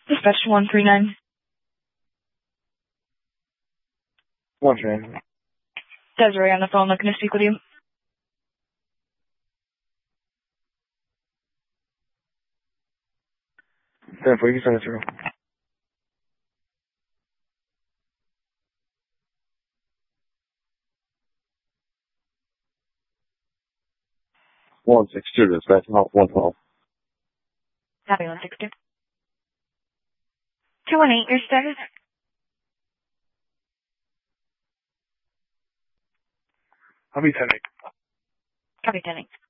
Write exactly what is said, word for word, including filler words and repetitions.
Dispatch one three nine. one three nine. Desiree on the phone looking to speak with you. ten four, you can send it through. one six two, dispatch, one twelve. Happy one six two. two one eight, your status? I'll be ten eight. Copy ten eight.